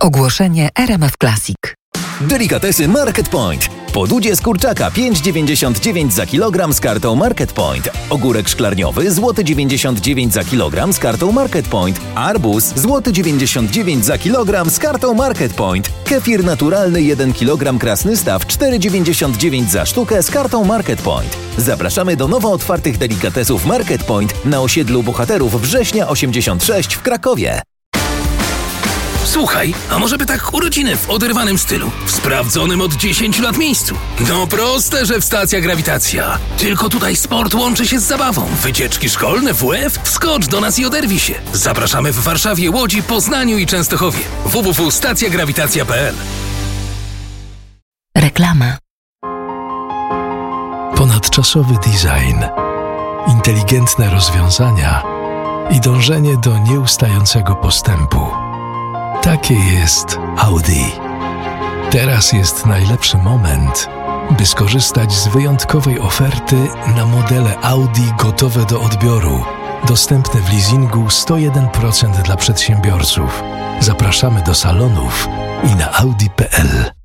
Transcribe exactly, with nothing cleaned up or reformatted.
Ogłoszenie R M F Classic. Delikatesy Market Point. Podłudzie z kurczaka pięć dziewięćdziesiąt dziewięć za kilogram z kartą Market Point. Ogórek szklarniowy złoty dziewięćdziesiąt dziewięć za kilogram z kartą Market Point. Arbuz złoty dziewięćdziesiąt dziewięć za kilogram z kartą Market Point. Kefir naturalny jeden kilogram Krasny Staw cztery dziewięćdziesiąt dziewięć za sztukę z kartą Market Point. Zapraszamy do nowo otwartych delikatesów Market Point na osiedlu Bohaterów Września osiemdziesiąt sześć w Krakowie. Słuchaj, a może by tak urodziny w oderwanym stylu, w sprawdzonym od dziesięciu lat miejscu? No proste, że w Stacja Grawitacja. Tylko tutaj sport łączy się z zabawą. Wycieczki szkolne, W F? Wskocz do nas i oderwij się. Zapraszamy w Warszawie, Łodzi, Poznaniu i Częstochowie. w w w kropka stacja grawitacja kropka p l. Reklama. Ponadczasowy design, inteligentne rozwiązania i dążenie do nieustającego postępu. Takie jest Audi. Teraz jest najlepszy moment, by skorzystać z wyjątkowej oferty na modele Audi gotowe do odbioru, dostępne w leasingu sto jeden procent dla przedsiębiorców. Zapraszamy do salonów i na audi kropka p l.